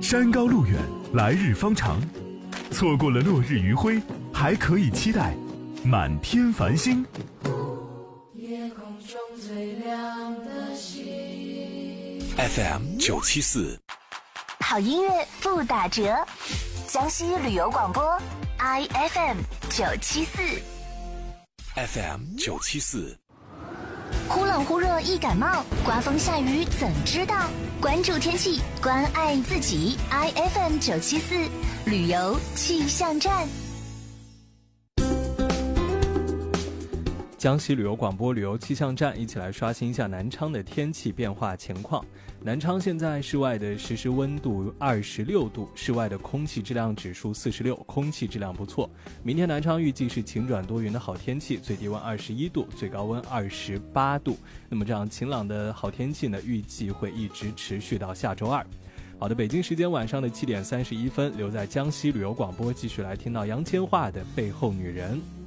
山高路远，来日方长。错过了落日余晖，还可以期待满天繁星。 夜空中最亮的星。 FM 974， 好音乐不打折。江西旅游广播 ，IFM 974。FM 974。 忽冷忽热易感冒，刮风下雨怎知道？关注天气，关爱自己。IFM 974旅游气象站。 江西旅游广播旅游气象站，一起来刷新一下南昌的天气变化情况。南昌现在室外的实时温度26度，室外的空气质量指数46，空气质量不错。明天南昌预计是晴转多云的好天气，最低温21度，最高温28度。那么这样晴朗的好天气呢，预计会一直持续到下周二。好的，北京时间晚上的7点31分，留在江西旅游广播，继续来听到杨千嬅的《背后女人》。